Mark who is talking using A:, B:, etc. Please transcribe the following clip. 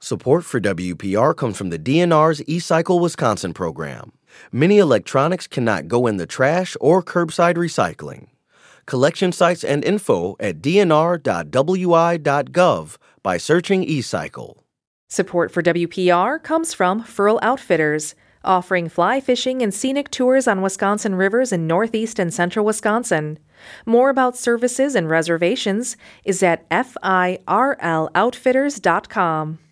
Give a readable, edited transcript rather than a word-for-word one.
A: Support for WPR comes from the DNR's eCycle Wisconsin program. Many electronics cannot go in the trash or curbside recycling. Collection sites and info at dnr.wi.gov by searching eCycle.
B: Support for WPR comes from Furl Outfitters, offering fly fishing and scenic tours on Wisconsin rivers in northeast and central Wisconsin. More about services and reservations is at firloutfitters.com.